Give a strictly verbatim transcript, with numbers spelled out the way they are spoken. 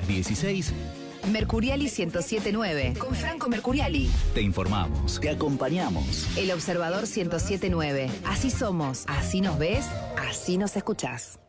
dieciséis. Mercuriali ciento siete punto nueve. Con Franco Mercuriali. Te informamos, te acompañamos. El Observador ciento siete punto nueve. Así somos, así nos ves, así nos escuchás.